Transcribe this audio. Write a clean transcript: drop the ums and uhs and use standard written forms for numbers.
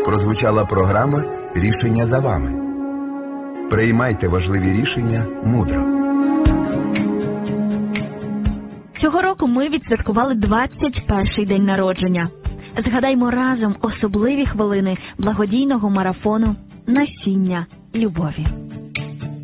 Прозвучала програма «Рішення за вами». Приймайте важливі рішення мудро. Цього року ми відсвяткували 21-й день народження. Згадаймо разом особливі хвилини благодійного марафону «Насіння любові».